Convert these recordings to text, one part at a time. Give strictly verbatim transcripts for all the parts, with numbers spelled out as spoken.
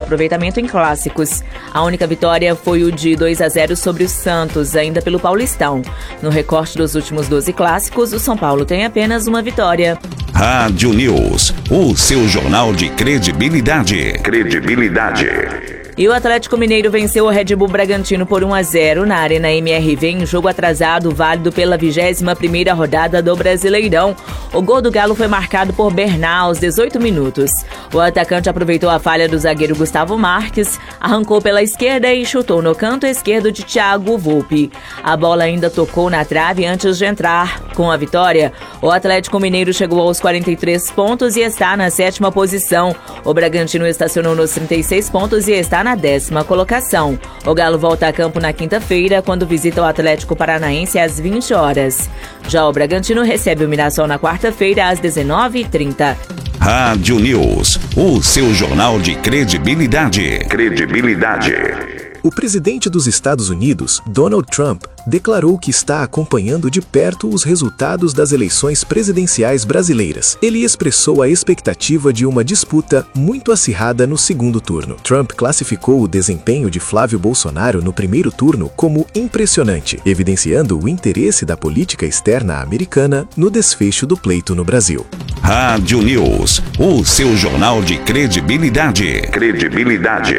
aproveitamento em clássicos. A única vitória foi o de dois a zero sobre o Santos, ainda pelo Paulistão. No recorte dos últimos doze clássicos, o São Paulo tem apenas uma vitória. Rádio News, o seu jornal de credibilidade. Credibilidade. E o Atlético Mineiro venceu o Red Bull Bragantino por um a zero na Arena M R V em jogo atrasado, válido pela vigésima primeira rodada do Brasileirão. O gol do Galo foi marcado por Bernal aos dezoito minutos. O atacante aproveitou a falha do zagueiro Gustavo Marques, arrancou pela esquerda e chutou no canto esquerdo de Thiago Volpi. A bola ainda tocou na trave antes de entrar. Com a vitória, o Atlético Mineiro chegou aos quarenta e três pontos e está na sétima posição. O Bragantino estacionou nos trinta e seis pontos e está na décima colocação. O Galo volta a campo na quinta-feira, quando visita o Atlético Paranaense às vinte horas. Já o Bragantino recebe o Mirassol na quarta-feira às dezenove e trinta. Rádio News, o seu jornal de credibilidade. Credibilidade. O presidente dos Estados Unidos, Donald Trump, declarou que está acompanhando de perto os resultados das eleições presidenciais brasileiras. Ele expressou a expectativa de uma disputa muito acirrada no segundo turno. Trump classificou o desempenho de Flávio Bolsonaro no primeiro turno como impressionante, evidenciando o interesse da política externa americana no desfecho do pleito no Brasil. Rádio News, o seu jornal de credibilidade. Credibilidade.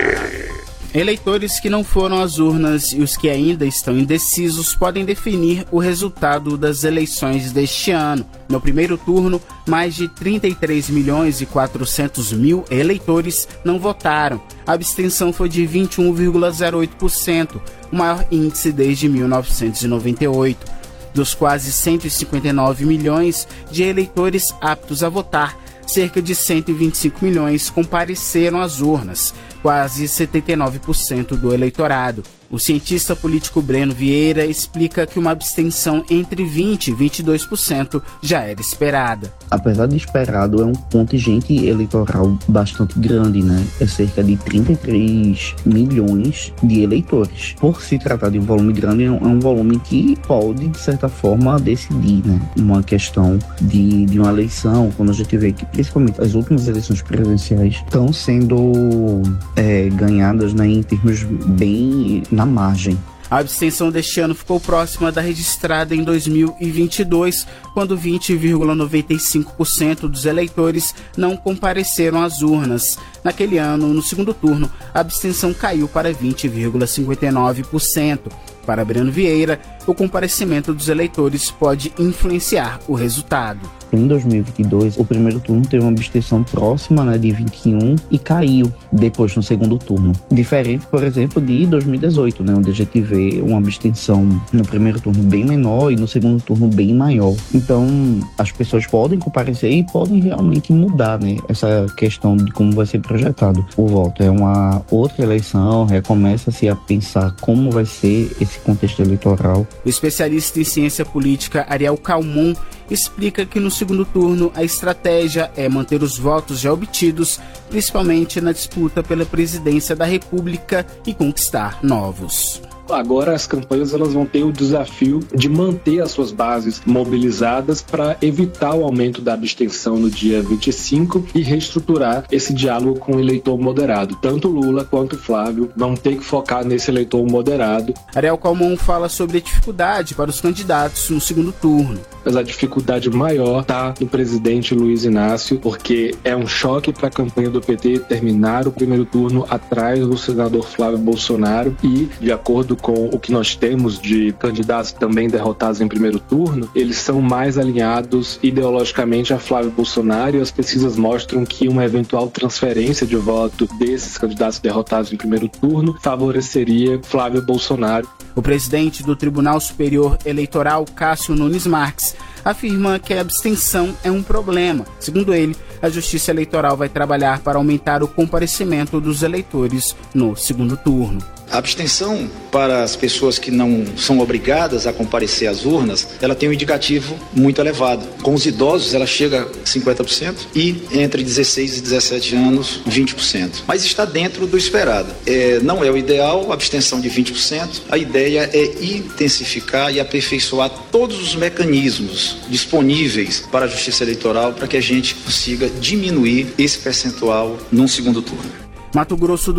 Eleitores que não foram às urnas e os que ainda estão indecisos podem definir o resultado das eleições deste ano. No primeiro turno, mais de trinta e três milhões e quatrocentos mil eleitores não votaram. A abstenção foi de vinte e um vírgula zero oito por cento, o maior índice desde mil novecentos e noventa e oito. Dos quase cento e cinquenta e nove milhões de eleitores aptos a votar, cerca de cento e vinte e cinco milhões compareceram às urnas, quase setenta e nove por cento do eleitorado. O cientista político Breno Vieira explica que uma abstenção entre vinte e vinte e dois por cento já era esperada. Apesar de esperado, é um contingente eleitoral bastante grande, né? É cerca de trinta e três milhões de eleitores. Por se tratar de um volume grande, é um volume que pode, de certa forma, decidir, né? Uma questão de, de uma eleição, quando a gente vê que, principalmente, as últimas eleições presidenciais estão sendo é, ganhadas, né, em termos bem na margem. A abstenção deste ano ficou próxima da registrada em dois mil e vinte e dois, quando vinte vírgula noventa e cinco por cento dos eleitores não compareceram às urnas. Naquele ano, no segundo turno, a abstenção caiu para vinte vírgula cinquenta e nove por cento. Para Breno Vieira, o comparecimento dos eleitores pode influenciar o resultado. Em dois mil e vinte e dois, o primeiro turno teve uma abstenção próxima, né, de vinte e um e caiu depois no segundo turno. Diferente, por exemplo, de dois mil e dezoito, né, onde a gente vê uma abstenção no primeiro turno bem menor e no segundo turno bem maior. Então, as pessoas podem comparecer e podem realmente mudar, né, essa questão de como vai ser projetado o voto. É uma outra eleição, recomeça-se a pensar como vai ser esse contexto eleitoral. O especialista em ciência política Ariel Calmon explica que no segundo turno a estratégia é manter os votos já obtidos, principalmente na disputa pela presidência da República, e conquistar novos. Agora as campanhas elas vão ter o desafio de manter as suas bases mobilizadas para evitar o aumento da abstenção no dia vinte e cinco e reestruturar esse diálogo com o eleitor moderado. Tanto Lula quanto Flávio vão ter que focar nesse eleitor moderado. Ariel Calmon fala sobre a dificuldade para os candidatos no segundo turno. Mas a dificuldade maior está no presidente Luiz Inácio, porque é um choque para a campanha do P T terminar o primeiro turno atrás do senador Flávio Bolsonaro e, de acordo com o que nós temos de candidatos também derrotados em primeiro turno, eles são mais alinhados ideologicamente a Flávio Bolsonaro, e as pesquisas mostram que uma eventual transferência de voto desses candidatos derrotados em primeiro turno favoreceria Flávio Bolsonaro. O presidente do Tribunal Superior Eleitoral, Cássio Nunes Marques, afirma que a abstenção é um problema. Segundo ele, a Justiça Eleitoral vai trabalhar para aumentar o comparecimento dos eleitores no segundo turno. A abstenção para as pessoas que não são obrigadas a comparecer às urnas, ela tem um indicativo muito elevado. Com os idosos, ela chega a cinquenta por cento e entre dezesseis e dezessete anos, vinte por cento. Mas está dentro do esperado. É, não é o ideal a abstenção de vinte por cento. A ideia é intensificar e aperfeiçoar todos os mecanismos disponíveis para a Justiça Eleitoral para que a gente consiga diminuir esse percentual num segundo turno. Mato Grosso do